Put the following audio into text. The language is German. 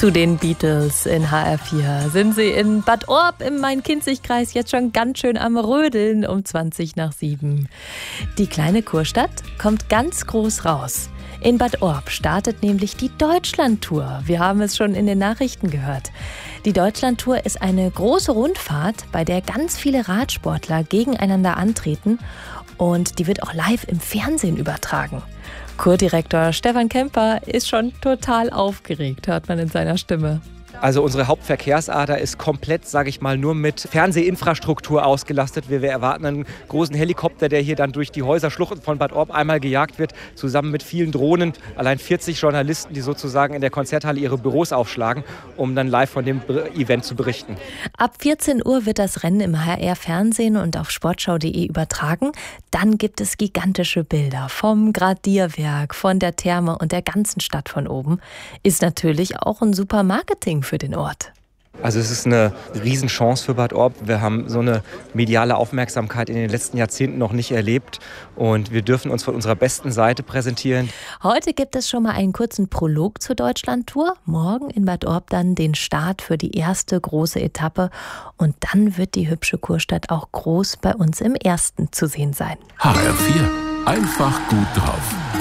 Zu den Beatles in HR4 sind sie in Bad Orb im Main-Kinzig-Kreis jetzt schon ganz schön am Rödeln um 7:20. Die kleine Kurstadt kommt ganz groß raus. In Bad Orb startet nämlich die Deutschlandtour. Wir haben es schon in den Nachrichten gehört. Die Deutschlandtour ist eine große Rundfahrt, bei der ganz viele Radsportler gegeneinander antreten. Und die wird auch live im Fernsehen übertragen. Kurdirektor Stefan Kemper ist schon total aufgeregt, hört man in seiner Stimme. Also unsere Hauptverkehrsader ist komplett, sage ich mal, nur mit Fernsehinfrastruktur ausgelastet. Wir erwarten einen großen Helikopter, der hier dann durch die Häuserschluchten von Bad Orb einmal gejagt wird, zusammen mit vielen Drohnen. Allein 40 Journalisten, die sozusagen in der Konzerthalle ihre Büros aufschlagen, um dann live von dem Event zu berichten. Ab 14 Uhr wird das Rennen im HR-Fernsehen und auf sportschau.de übertragen. Dann gibt es gigantische Bilder vom Gradierwerk, von der Therme und der ganzen Stadt von oben. Ist natürlich auch ein super Marketing für den Ort. Also es ist eine Riesenchance für Bad Orb. Wir haben so eine mediale Aufmerksamkeit in den letzten Jahrzehnten noch nicht erlebt und wir dürfen uns von unserer besten Seite präsentieren. Heute gibt es schon mal einen kurzen Prolog zur Deutschlandtour. Morgen in Bad Orb dann den Start für die erste große Etappe und dann wird die hübsche Kurstadt auch groß bei uns im Ersten zu sehen sein. HR4, einfach gut drauf.